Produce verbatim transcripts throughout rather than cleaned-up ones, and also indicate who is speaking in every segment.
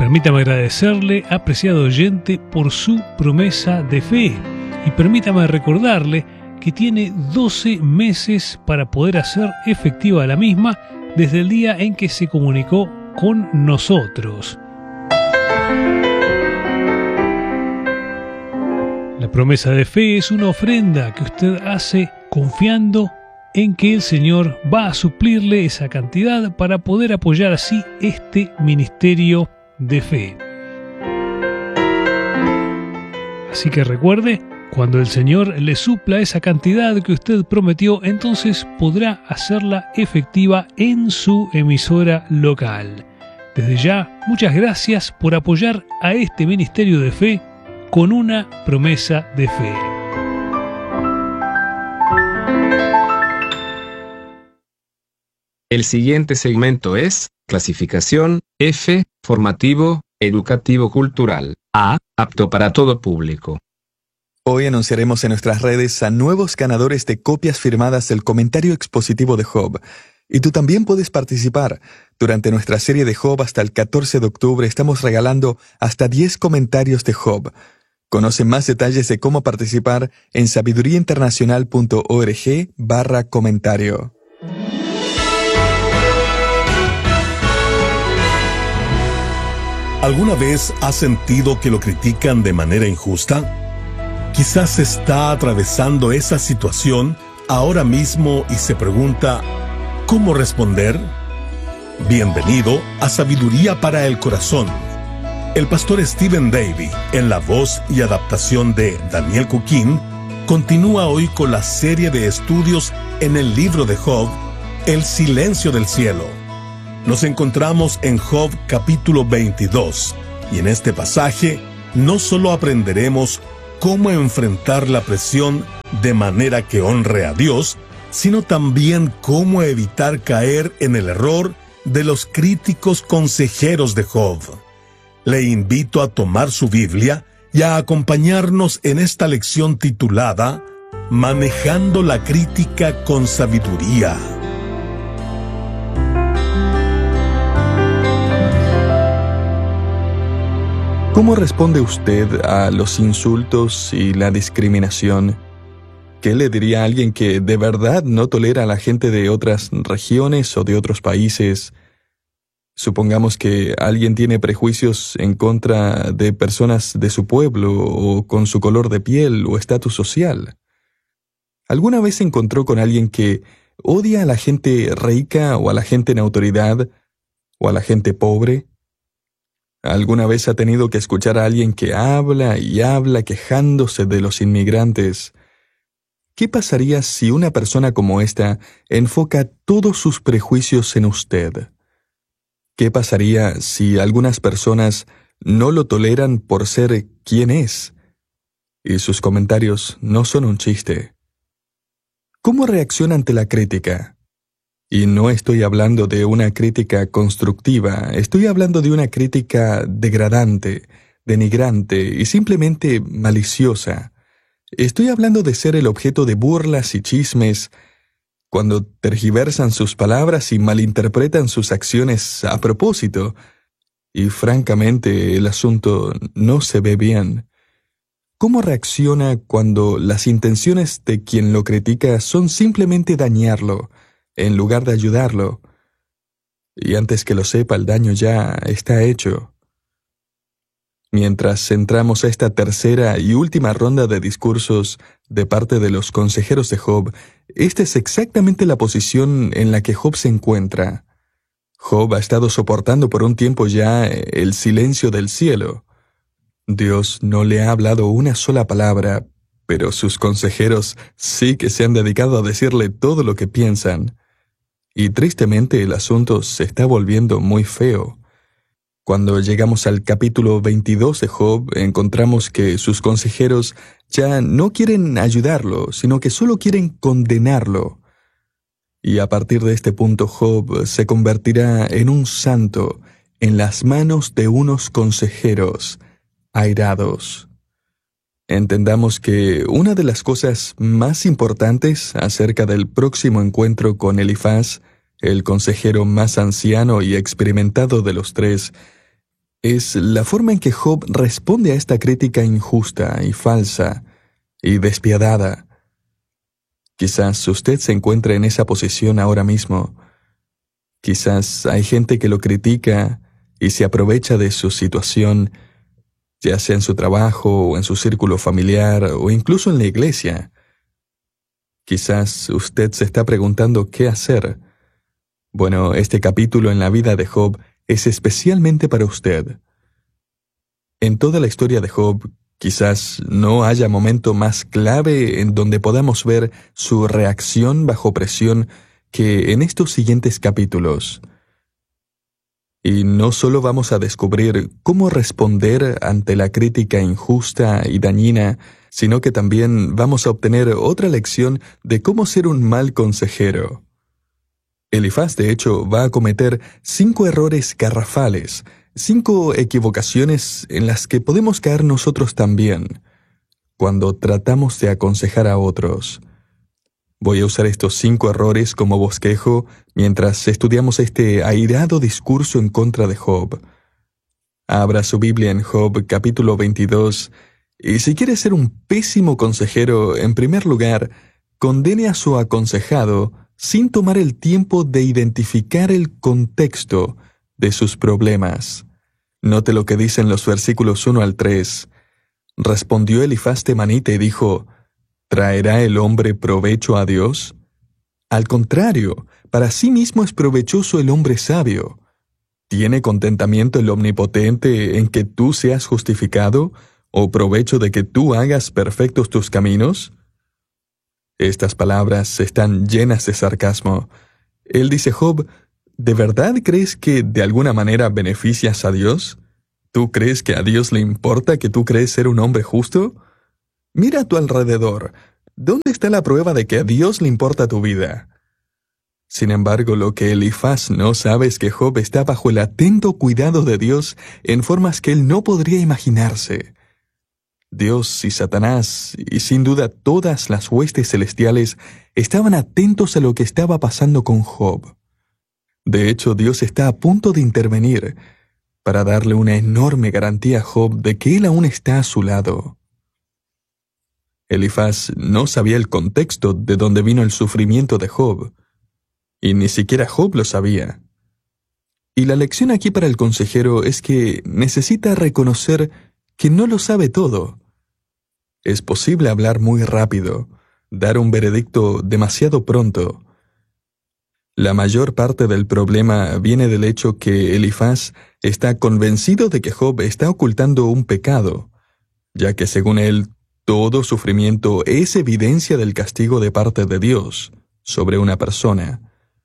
Speaker 1: Permítame agradecerle, apreciado oyente, por su promesa de fe. Y permítame recordarle que tiene doce meses para poder hacer efectiva la misma desde el día en que se comunicó con nosotros. La promesa de fe es una ofrenda que usted hace confiando en que el Señor va a suplirle esa cantidad para poder apoyar así este ministerio de fe. Así que recuerde, cuando el Señor le supla esa cantidad que usted prometió, entonces podrá hacerla efectiva en su emisora local. Desde ya, muchas gracias por apoyar a este ministerio de fe con una promesa de fe.
Speaker 2: El siguiente segmento es clasificación F, formativo, educativo cultural, A, apto para todo público.
Speaker 3: Hoy anunciaremos en nuestras redes a nuevos ganadores de copias firmadas del comentario expositivo de Job. Y tú también puedes participar. Durante nuestra serie de Job hasta el catorce de octubre estamos regalando hasta diez comentarios de Job. Conoce más detalles de cómo participar en sabiduriainternacional.org barra comentario.
Speaker 4: ¿Alguna vez has sentido que lo critican de manera injusta? Quizás está atravesando esa situación ahora mismo y se pregunta, ¿cómo responder? Bienvenido a Sabiduría para el Corazón. El pastor Stephen Davey, en la voz y adaptación de Daniel Cuquín, continúa hoy con la serie de estudios en el libro de Job, El silencio del cielo. Nos encontramos en Job capítulo veintidós, y en este pasaje no solo aprenderemos cómo enfrentar la presión de manera que honre a Dios, sino también cómo evitar caer en el error de los críticos consejeros de Job. Le invito a tomar su Biblia y a acompañarnos en esta lección titulada Manejando la crítica con sabiduría.
Speaker 3: ¿Cómo responde usted a los insultos y la discriminación? ¿Qué le diría a alguien que de verdad no tolera a la gente de otras regiones o de otros países? Supongamos que alguien tiene prejuicios en contra de personas de su pueblo o con su color de piel o estatus social. ¿Alguna vez se encontró con alguien que odia a la gente rica o a la gente en autoridad o a la gente pobre? ¿Alguna vez ha tenido que escuchar a alguien que habla y habla quejándose de los inmigrantes? ¿Qué pasaría si una persona como esta enfoca todos sus prejuicios en usted? ¿Qué pasaría si algunas personas no lo toleran por ser quien es? Y sus comentarios no son un chiste. ¿Cómo reacciona ante la crítica? Y no estoy hablando de una crítica constructiva, estoy hablando de una crítica degradante, denigrante y simplemente maliciosa. Estoy hablando de ser el objeto de burlas y chismes, cuando tergiversan sus palabras y malinterpretan sus acciones a propósito. Y francamente, el asunto no se ve bien. ¿Cómo reacciona cuando las intenciones de quien lo critica son simplemente dañarlo, en lugar de ayudarlo? Y antes que lo sepa, el daño ya está hecho. Mientras entramos a esta tercera y última ronda de discursos de parte de los consejeros de Job, esta es exactamente la posición en la que Job se encuentra. Job ha estado soportando por un tiempo ya el silencio del cielo. Dios no le ha hablado una sola palabra, pero sus consejeros sí que se han dedicado a decirle todo lo que piensan. Y tristemente el asunto se está volviendo muy feo. Cuando llegamos al capítulo veintidós de Job, encontramos que sus consejeros ya no quieren ayudarlo, sino que solo quieren condenarlo. Y a partir de este punto Job se convertirá en un santo en las manos de unos consejeros airados. Entendamos que una de las cosas más importantes acerca del próximo encuentro con Elifaz, el consejero más anciano y experimentado de los tres, es la forma en que Job responde a esta crítica injusta y falsa y despiadada. Quizás usted se encuentre en esa posición ahora mismo. Quizás hay gente que lo critica y se aprovecha de su situación, ya sea en su trabajo o en su círculo familiar o incluso en la iglesia. Quizás usted se está preguntando qué hacer. Bueno, este capítulo en la vida de Job es especialmente para usted. En toda la historia de Job, quizás no haya momento más clave en donde podamos ver su reacción bajo presión que en estos siguientes capítulos. Y no solo vamos a descubrir cómo responder ante la crítica injusta y dañina, sino que también vamos a obtener otra lección de cómo ser un mal consejero. Elifaz, de hecho, va a cometer cinco errores garrafales, cinco equivocaciones en las que podemos caer nosotros también, cuando tratamos de aconsejar a otros. Voy a usar estos cinco errores como bosquejo mientras estudiamos este airado discurso en contra de Job. Abra su Biblia en Job capítulo veintidós, y si quiere ser un pésimo consejero, en primer lugar, condene a su aconsejado sin tomar el tiempo de identificar el contexto de sus problemas. Note lo que dicen los versículos uno al tres. Respondió Elifaz temanita y dijo: ¿traerá el hombre provecho a Dios? Al contrario, para sí mismo es provechoso el hombre sabio. ¿Tiene contentamiento el Omnipotente en que tú seas justificado, o provecho de que tú hagas perfectos tus caminos? Estas palabras están llenas de sarcasmo. Él dice: Job, ¿de verdad crees que de alguna manera beneficias a Dios? ¿Tú crees que a Dios le importa que tú crees ser un hombre justo? Mira a tu alrededor. ¿Dónde está la prueba de que a Dios le importa tu vida? Sin embargo, lo que Elifaz no sabe es que Job está bajo el atento cuidado de Dios en formas que él no podría imaginarse. Dios y Satanás, y sin duda todas las huestes celestiales, estaban atentos a lo que estaba pasando con Job. De hecho, Dios está a punto de intervenir para darle una enorme garantía a Job de que él aún está a su lado. Elifaz no sabía el contexto de donde vino el sufrimiento de Job, y ni siquiera Job lo sabía. Y la lección aquí para el consejero es que necesita reconocer que no lo sabe todo. Es posible hablar muy rápido, dar un veredicto demasiado pronto. La mayor parte del problema viene del hecho que Elifaz está convencido de que Job está ocultando un pecado, ya que según él, todo sufrimiento es evidencia del castigo de parte de Dios sobre una persona.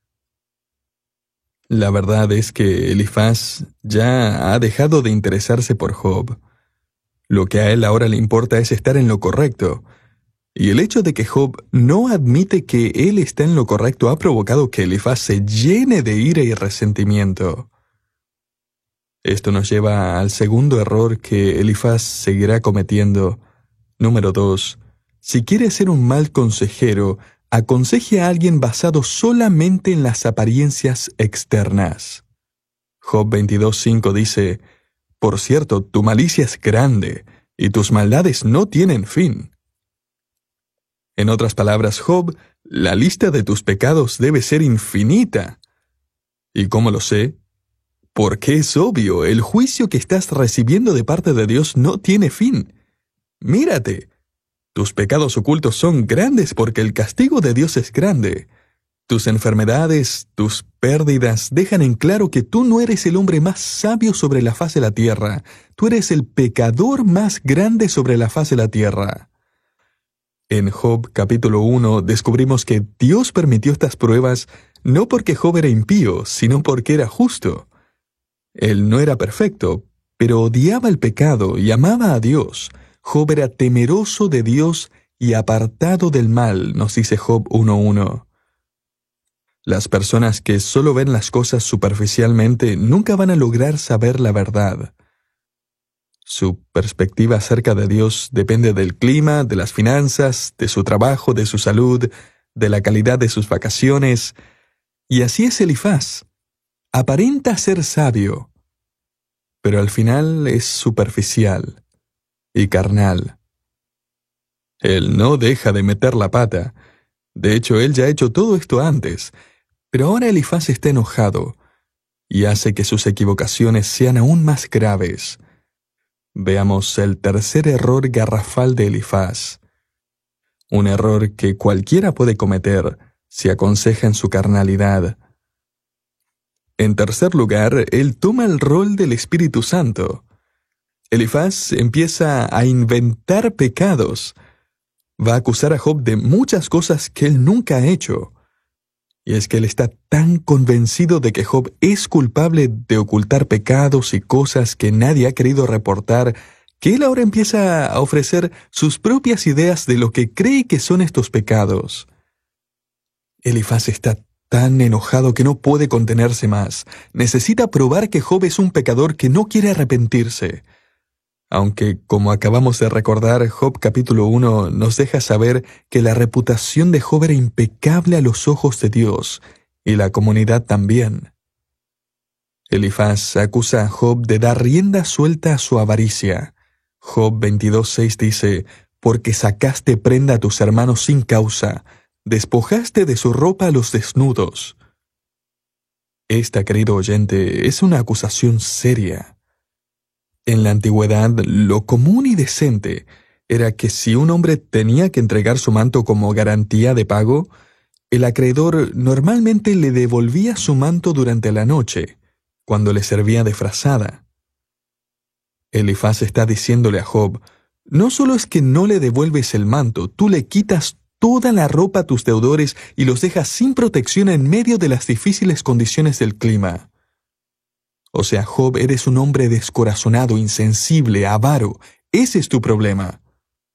Speaker 3: La verdad es que Elifaz ya ha dejado de interesarse por Job. Lo que a él ahora le importa es estar en lo correcto, y el hecho de que Job no admite que él está en lo correcto ha provocado que Elifaz se llene de ira y resentimiento. Esto nos lleva al segundo error que Elifaz seguirá cometiendo. Número dos. Si quiere ser un mal consejero, aconseje a alguien basado solamente en las apariencias externas. Job veintidós cinco dice: Por cierto, tu malicia es grande, y tus maldades no tienen fin. En otras palabras, Job, la lista de tus pecados debe ser infinita. ¿Y cómo lo sé? Porque es obvio, el juicio que estás recibiendo de parte de Dios no tiene fin. Mírate, tus pecados ocultos son grandes porque el castigo de Dios es grande. Tus enfermedades, tus pérdidas dejan en claro que tú no eres el hombre más sabio sobre la faz de la tierra. Tú eres el pecador más grande sobre la faz de la tierra. En Job capítulo uno descubrimos que Dios permitió estas pruebas no porque Job era impío, sino porque era justo. Él no era perfecto, pero odiaba el pecado y amaba a Dios. Job era temeroso de Dios y apartado del mal, nos dice Job uno uno. Las personas que solo ven las cosas superficialmente nunca van a lograr saber la verdad. Su perspectiva acerca de Dios depende del clima, de las finanzas, de su trabajo, de su salud, de la calidad de sus vacaciones. Y así es Elifaz. Aparenta ser sabio, pero al final es superficial y carnal. Él no deja de meter la pata. De hecho, él ya ha hecho todo esto antes, pero ahora Elifaz está enojado y hace que sus equivocaciones sean aún más graves. Veamos el tercer error garrafal de Elifaz. Un error que cualquiera puede cometer si aconseja en su carnalidad. En tercer lugar, él toma el rol del Espíritu Santo. Elifaz empieza a inventar pecados. Va a acusar a Job de muchas cosas que él nunca ha hecho. Y es que él está tan convencido de que Job es culpable de ocultar pecados y cosas que nadie ha querido reportar, que él ahora empieza a ofrecer sus propias ideas de lo que cree que son estos pecados. Elifaz está tan enojado que no puede contenerse más. Necesita probar que Job es un pecador que no quiere arrepentirse. Aunque, como acabamos de recordar, Job capítulo uno nos deja saber que la reputación de Job era impecable a los ojos de Dios, y la comunidad también. Elifaz acusa a Job de dar rienda suelta a su avaricia. Job veintidós seis dice, «Porque sacaste prenda a tus hermanos sin causa, despojaste de su ropa a los desnudos». Esta, querido oyente, es una acusación seria. En la antigüedad, lo común y decente era que si un hombre tenía que entregar su manto como garantía de pago, el acreedor normalmente le devolvía su manto durante la noche, cuando le servía de frazada. Elifaz está diciéndole a Job, no solo es que no le devuelves el manto, tú le quitas toda la ropa a tus deudores y los dejas sin protección en medio de las difíciles condiciones del clima. O sea, Job, eres un hombre descorazonado, insensible, avaro. Ese es tu problema.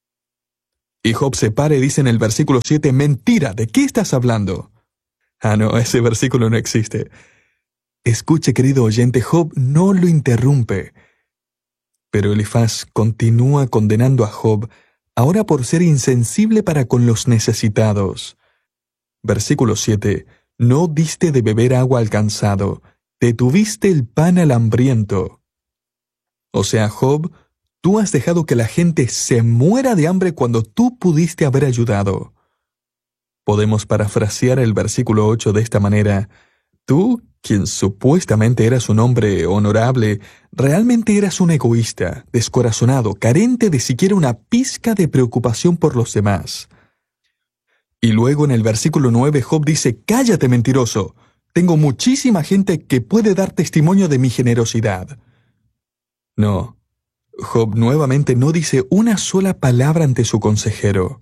Speaker 3: Y Job se para y dice en el versículo siete, «Mentira, ¿de qué estás hablando?» Ah, no, ese versículo no existe. Escuche, querido oyente, Job no lo interrumpe. Pero Elifaz continúa condenando a Job, ahora por ser insensible para con los necesitados. Versículo siete, «No diste de beber agua al cansado, detuviste el pan al hambriento». O sea, Job, tú has dejado que la gente se muera de hambre cuando tú pudiste haber ayudado. Podemos parafrasear el versículo ocho de esta manera. Tú, quien supuestamente eras un hombre honorable, realmente eras un egoísta, descorazonado, carente de siquiera una pizca de preocupación por los demás. Y luego en el versículo nueve Job dice, «Cállate, mentiroso. Tengo muchísima gente que puede dar testimonio de mi generosidad». No, Job nuevamente no dice una sola palabra ante su consejero.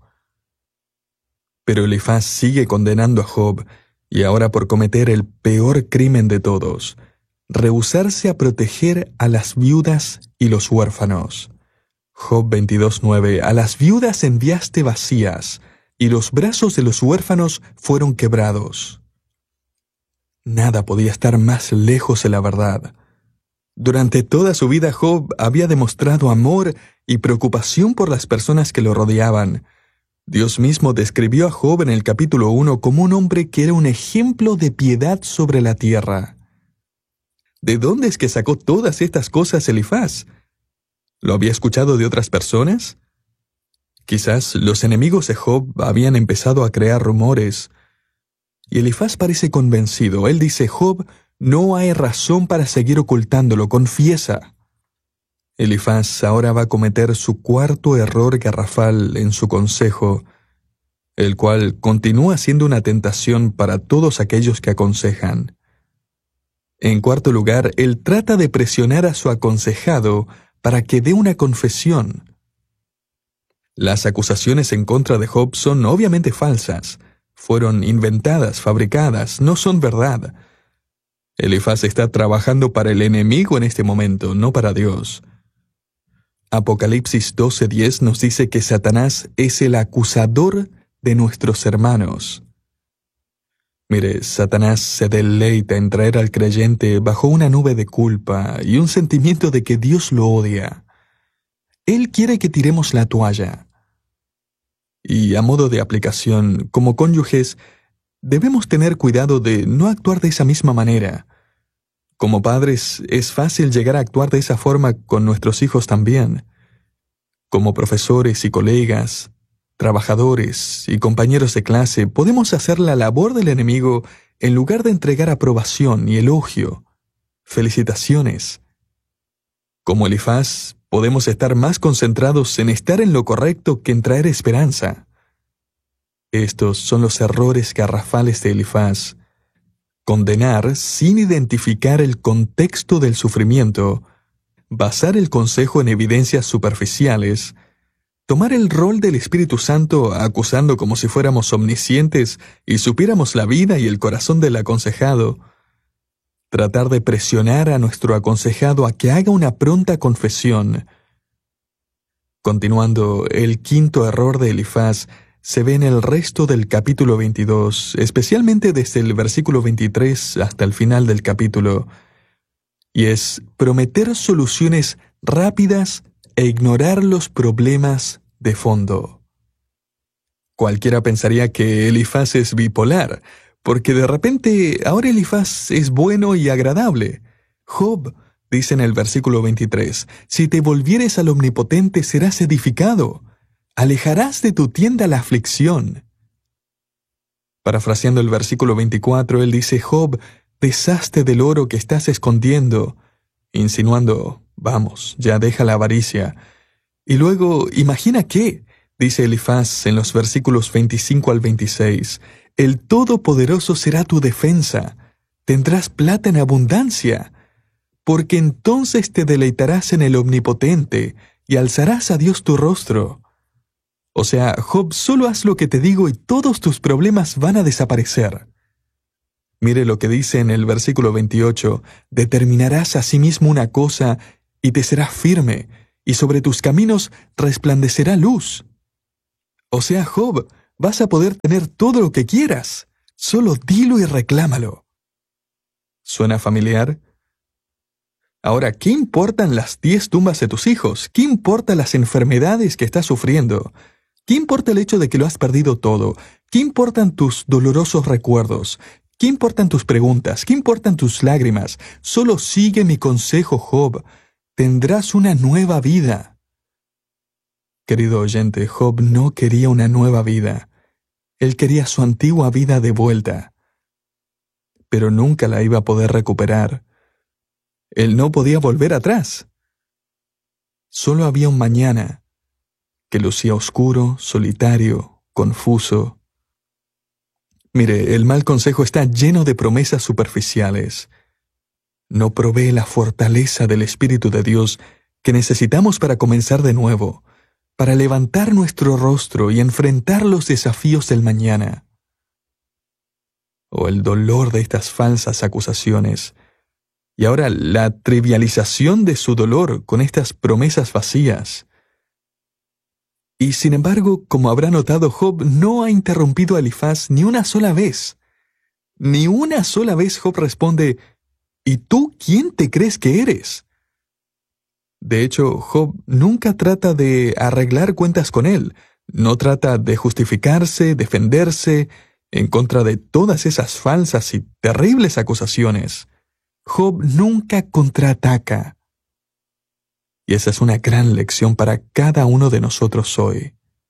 Speaker 3: Pero Elifaz sigue condenando a Job, y ahora por cometer el peor crimen de todos, rehusarse a proteger a las viudas y los huérfanos. Job veintidós nueve, «A las viudas enviaste vacías, y los brazos de los huérfanos fueron quebrados». Nada podía estar más lejos de la verdad. Durante toda su vida Job había demostrado amor y preocupación por las personas que lo rodeaban. Dios mismo describió a Job en el capítulo uno como un hombre que era un ejemplo de piedad sobre la tierra. ¿De dónde es que sacó todas estas cosas Elifaz? ¿Lo había escuchado de otras personas? Quizás los enemigos de Job habían empezado a crear rumores. Y Elifaz parece convencido. Él dice, «Job, no hay razón para seguir ocultándolo, confiesa». Elifaz ahora va a cometer su cuarto error garrafal en su consejo, el cual continúa siendo una tentación para todos aquellos que aconsejan. En cuarto lugar, él trata de presionar a su aconsejado para que dé una confesión. Las acusaciones en contra de Job son obviamente falsas. Fueron inventadas, fabricadas, no son verdad. Elifaz está trabajando para el enemigo en este momento, no para Dios. Apocalipsis doce diez nos dice que Satanás es el acusador de nuestros hermanos. Mire, Satanás se deleita en traer al creyente bajo una nube de culpa y un sentimiento de que Dios lo odia. Él quiere que tiremos la toalla. Y a modo de aplicación, como cónyuges, debemos tener cuidado de no actuar de esa misma manera. Como padres, es fácil llegar a actuar de esa forma con nuestros hijos también. Como profesores y colegas, trabajadores y compañeros de clase, podemos hacer la labor del enemigo en lugar de entregar aprobación y elogio, felicitaciones. Como Elifaz, podemos estar más concentrados en estar en lo correcto que en traer esperanza. Estos son los errores garrafales de Elifaz. Condenar sin identificar el contexto del sufrimiento, basar el consejo en evidencias superficiales, tomar el rol del Espíritu Santo acusando como si fuéramos omniscientes y supiéramos la vida y el corazón del aconsejado, tratar de presionar a nuestro aconsejado a que haga una pronta confesión. Continuando, el quinto error de Elifaz se ve en el resto del capítulo veintidós, especialmente desde el versículo veintitrés hasta el final del capítulo, y es prometer soluciones rápidas e ignorar los problemas de fondo. Cualquiera pensaría que Elifaz es bipolar, porque de repente ahora Elifaz es bueno y agradable. Job dice en el versículo veintitrés, «Si te volvieres al Omnipotente serás edificado, alejarás de tu tienda la aflicción». Parafraseando el versículo veinticuatro, él dice, «Job, deshazte del oro que estás escondiendo», insinuando, «Vamos, ya deja la avaricia». Y luego, «Imagina que», dice Elifaz en los versículos veinticinco al veintiséis, «El Todopoderoso será tu defensa, tendrás plata en abundancia, porque entonces te deleitarás en el Omnipotente y alzarás a Dios tu rostro». O sea, Job, solo haz lo que te digo y todos tus problemas van a desaparecer. Mire lo que dice en el versículo veintiocho, «Determinarás asimismo una cosa y te será firme, y sobre tus caminos resplandecerá luz». O sea, Job, vas a poder tener todo lo que quieras, solo dilo y reclámalo. ¿Suena familiar? Ahora, ¿qué importan las diez tumbas de tus hijos? ¿Qué importan las enfermedades que estás sufriendo? ¿Qué importa el hecho de que lo has perdido todo? ¿Qué importan tus dolorosos recuerdos? ¿Qué importan tus preguntas? ¿Qué importan tus lágrimas? Solo sigue mi consejo, Job. Tendrás una nueva vida. Querido oyente, Job no quería una nueva vida. Él quería su antigua vida de vuelta. Pero nunca la iba a poder recuperar. Él no podía volver atrás. Solo había un mañana que lucía oscuro, solitario, confuso. Mire, el mal consejo está lleno de promesas superficiales. No provee la fortaleza del Espíritu de Dios que necesitamos para comenzar de nuevo, para levantar nuestro rostro y enfrentar los desafíos del mañana. O el dolor de estas falsas acusaciones, y ahora la trivialización de su dolor con estas promesas vacías. Y sin embargo, como habrá notado, Job no ha interrumpido a Elifaz ni una sola vez. Ni una sola vez Job responde, «¿Y tú quién te crees que eres?». De hecho, Job nunca trata de arreglar cuentas con él, no trata de justificarse, defenderse, en contra de todas esas falsas y terribles acusaciones. Job nunca contraataca. Y esa es una gran lección para cada uno de nosotros hoy.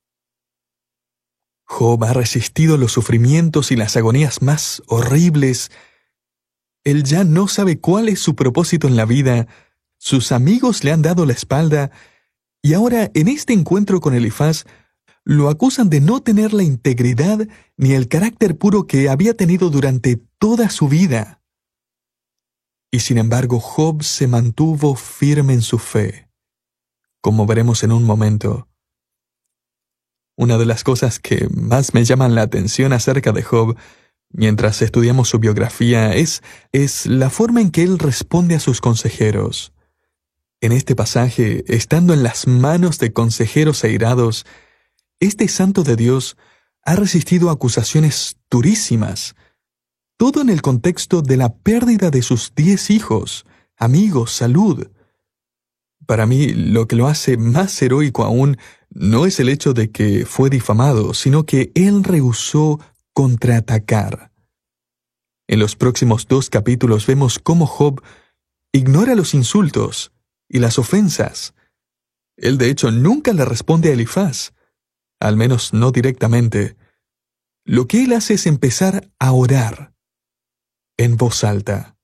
Speaker 3: Job ha resistido los sufrimientos y las agonías más horribles. Él ya no sabe cuál es su propósito en la vida, sus amigos le han dado la espalda, y ahora en este encuentro con Elifaz, lo acusan de no tener la integridad ni el carácter puro que había tenido durante toda su vida. Y sin embargo, Job se mantuvo firme en su fe, como veremos en un momento. Una de las cosas que más me llaman la atención acerca de Job, mientras estudiamos su biografía, es, es la forma en que él responde a sus consejeros. En este pasaje, estando en las manos de consejeros airados, este santo de Dios ha resistido acusaciones durísimas, todo en el contexto de la pérdida de sus diez hijos, amigos, salud. Para mí, lo que lo hace más heroico aún no es el hecho de que fue difamado, sino que él rehusó contraatacar. En los próximos dos capítulos vemos cómo Job ignora los insultos y las ofensas. Él de hecho nunca le responde a Elifaz, al menos no directamente. Lo que él hace es empezar a orar en voz alta.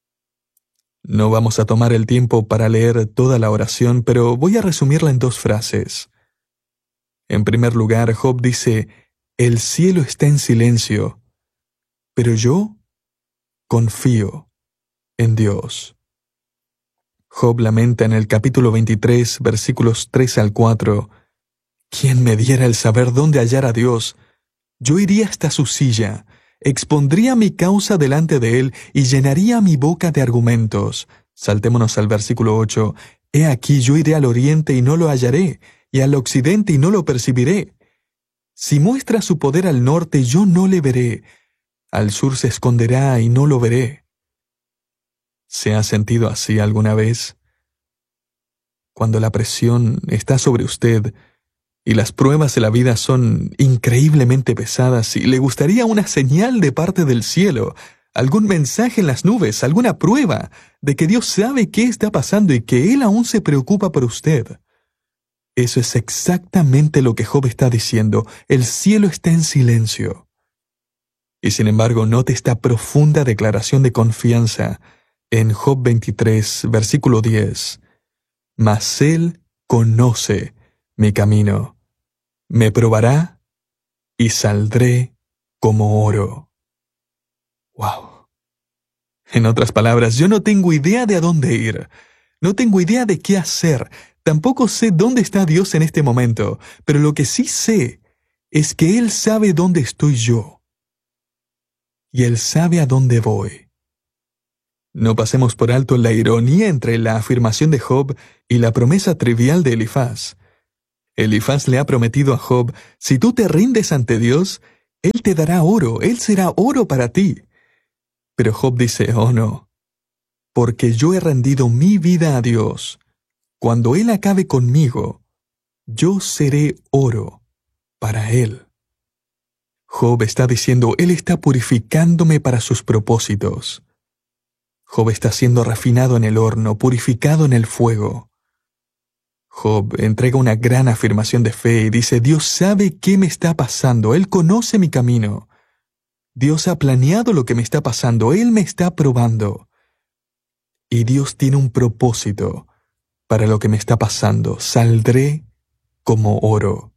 Speaker 3: No vamos a tomar el tiempo para leer toda la oración, pero voy a resumirla en dos frases. En primer lugar, Job dice, «El cielo está en silencio, pero yo confío en Dios». Job lamenta en el capítulo veintitrés, versículos tres al cuatro, «¿Quién me diera el saber dónde hallar a Dios? Yo iría hasta su silla, expondría mi causa delante de él y llenaría mi boca de argumentos». Saltémonos al versículo ocho, «He aquí yo iré al oriente y no lo hallaré, y al occidente y no lo percibiré. Si muestra su poder al norte, yo no le veré. Al sur se esconderá y no lo veré». ¿Se ha sentido así alguna vez? Cuando la presión está sobre usted y las pruebas de la vida son increíblemente pesadas y le gustaría una señal de parte del cielo, algún mensaje en las nubes, alguna prueba de que Dios sabe qué está pasando y que Él aún se preocupa por usted. Eso es exactamente lo que Job está diciendo. El cielo está en silencio. Y sin embargo, note esta profunda declaración de confianza en Job veintitrés, versículo diez. «Mas Él conoce mi camino. Me probará y saldré como oro». ¡Wow! En otras palabras, yo no tengo idea de a dónde ir. No tengo idea de qué hacer. Tampoco sé dónde está Dios en este momento. Pero lo que sí sé es que Él sabe dónde estoy yo. Y Él sabe a dónde voy. No pasemos por alto la ironía entre la afirmación de Job y la promesa trivial de Elifaz. Elifaz le ha prometido a Job, si tú te rindes ante Dios, Él te dará oro, Él será oro para ti. Pero Job dice, oh no, porque yo he rendido mi vida a Dios. Cuando Él acabe conmigo, yo seré oro para Él. Job está diciendo, Él está purificándome para sus propósitos. Job está siendo refinado en el horno, purificado en el fuego. Job entrega una gran afirmación de fe y dice, Dios sabe qué me está pasando, Él conoce mi camino. Dios ha planeado lo que me está pasando, Él me está probando. Y Dios tiene un propósito para lo que me está pasando, saldré como oro.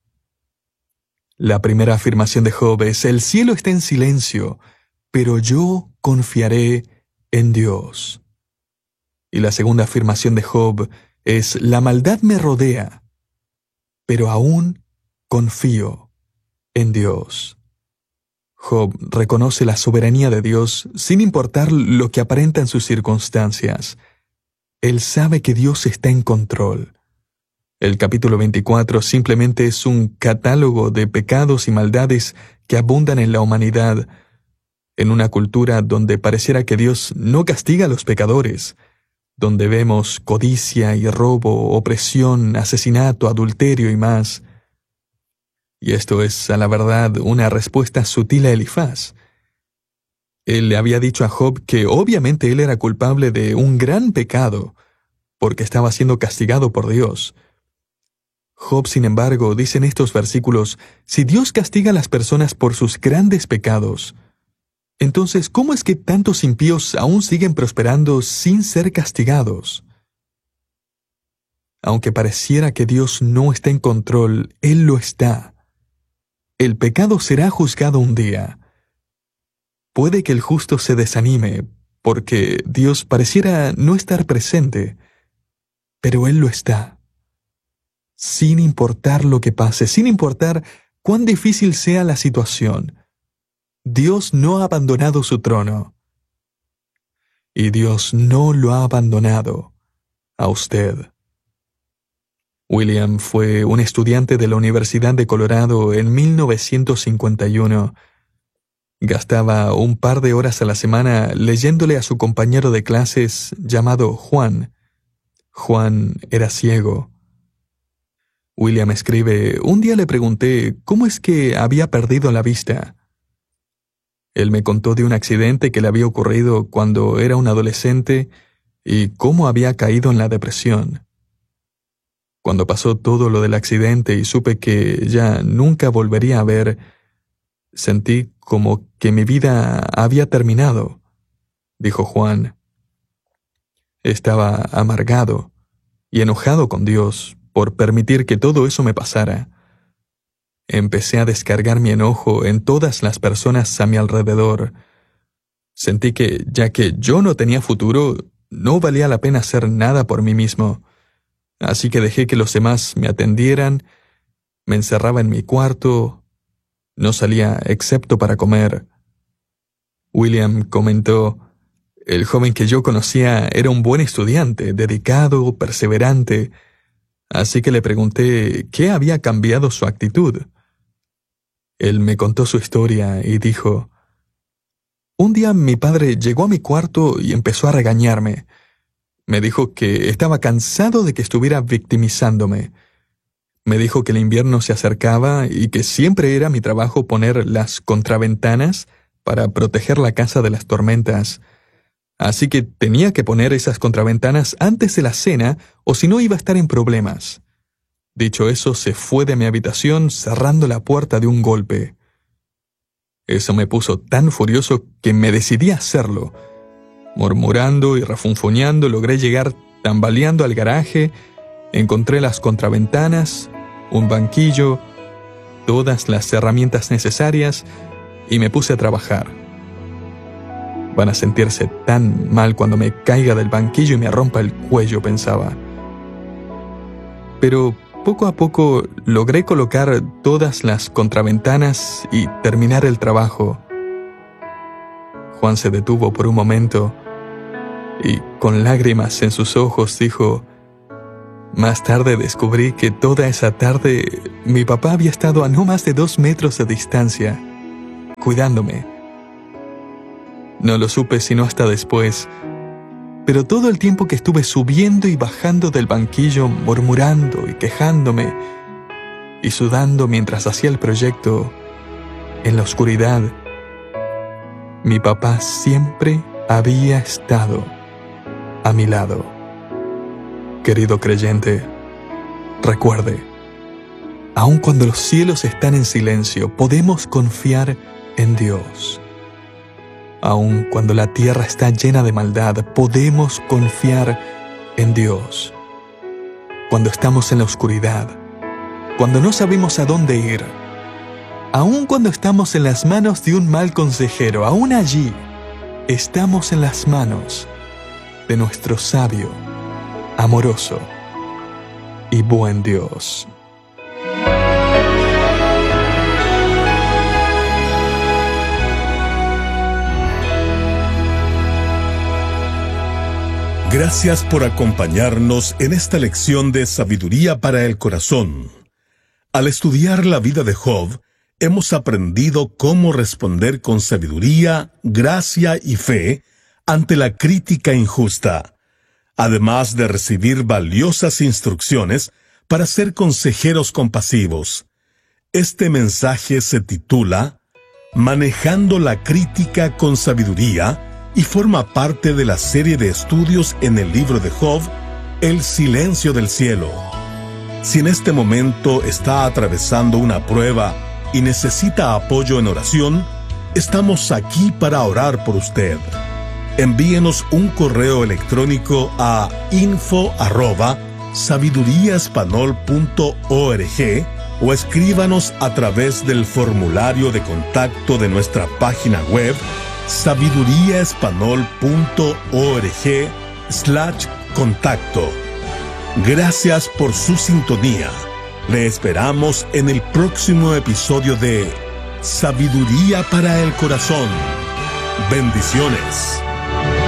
Speaker 3: La primera afirmación de Job es, el cielo está en silencio, pero yo confiaré en Dios. Y la segunda afirmación de Job es, la maldad me rodea, pero aún confío en Dios. Job reconoce la soberanía de Dios sin importar lo que aparentan sus circunstancias. Él sabe que Dios está en control. El capítulo veinticuatro simplemente es un catálogo de pecados y maldades que abundan en la humanidad, en una cultura donde pareciera que Dios no castiga a los pecadores, donde vemos codicia y robo, opresión, asesinato, adulterio y más. Y esto es, a la verdad, una respuesta sutil a Elifaz. Él le había dicho a Job que obviamente él era culpable de un gran pecado, porque estaba siendo castigado por Dios. Job, sin embargo, dice en estos versículos, si Dios castiga a las personas por sus grandes pecados, entonces, ¿cómo es que tantos impíos aún siguen prosperando sin ser castigados? Aunque pareciera que Dios no está en control, Él lo está. El pecado será juzgado un día. Puede que el justo se desanime, porque Dios pareciera no estar presente, pero Él lo está. Sin importar lo que pase, sin importar cuán difícil sea la situación, Dios no ha abandonado su trono. Y Dios no lo ha abandonado a usted. William fue un estudiante de la Universidad de Colorado en mil novecientos cincuenta y uno. Gastaba un par de horas a la semana leyéndole a su compañero de clases llamado Juan. Juan era ciego. William escribe, un día le pregunté cómo es que había perdido la vista. Él me contó de un accidente que le había ocurrido cuando era un adolescente y cómo había caído en la depresión. Cuando pasó todo lo del accidente y supe que ya nunca volvería a ver, sentí como que mi vida había terminado, dijo Juan. Estaba amargado y enojado con Dios por permitir que todo eso me pasara. Empecé a descargar mi enojo en todas las personas a mi alrededor. Sentí que, ya que yo no tenía futuro, no valía la pena hacer nada por mí mismo. Así que dejé que los demás me atendieran, me encerraba en mi cuarto, no salía excepto para comer. William comentó: el joven que yo conocía era un buen estudiante, dedicado, perseverante, así que le pregunté qué había cambiado su actitud. Él me contó su historia y dijo: un día mi padre llegó a mi cuarto y empezó a regañarme. Me dijo que estaba cansado de que estuviera victimizándome. Me dijo que el invierno se acercaba y que siempre era mi trabajo poner las contraventanas para proteger la casa de las tormentas. Así que tenía que poner esas contraventanas antes de la cena o si no iba a estar en problemas. Dicho eso, se fue de mi habitación cerrando la puerta de un golpe. Eso me puso tan furioso que me decidí a hacerlo. Murmurando y refunfuñando, logré llegar tambaleando al garaje, encontré las contraventanas, un banquillo, todas las herramientas necesarias y me puse a trabajar. Van a sentirse tan mal cuando me caiga del banquillo y me rompa el cuello, pensaba. Pero poco a poco logré colocar todas las contraventanas y terminar el trabajo. Juan se detuvo por un momento y, con lágrimas en sus ojos, dijo: más tarde descubrí que toda esa tarde mi papá había estado a no más de dos metros de distancia, cuidándome. No lo supe sino hasta después, pero todo el tiempo que estuve subiendo y bajando del banquillo, murmurando y quejándome, y sudando mientras hacía el proyecto, en la oscuridad, mi papá siempre había estado a mi lado. Querido creyente, recuerde, aun cuando los cielos están en silencio, podemos confiar en Dios. Aun cuando la tierra está llena de maldad, podemos confiar en Dios. Cuando estamos en la oscuridad, cuando no sabemos a dónde ir, aun cuando estamos en las manos de un mal consejero, aún allí estamos en las manos de nuestro sabio, amoroso y buen Dios.
Speaker 4: Gracias por acompañarnos en esta lección de Sabiduría para el Corazón. Al estudiar la vida de Job, hemos aprendido cómo responder con sabiduría, gracia y fe ante la crítica injusta, además de recibir valiosas instrucciones para ser consejeros compasivos. Este mensaje se titula Manejando la crítica con sabiduría y forma parte de la serie de estudios en el libro de Job, El silencio del cielo. Si en este momento está atravesando una prueba y necesita apoyo en oración, estamos aquí para orar por usted. Envíenos un correo electrónico a info arroba sabiduría espanol punto org o escríbanos a través del formulario de contacto de nuestra página web sabiduría espanol punto org slash contacto. Gracias por su sintonía. Le esperamos en el próximo episodio de Sabiduría para el Corazón. Bendiciones.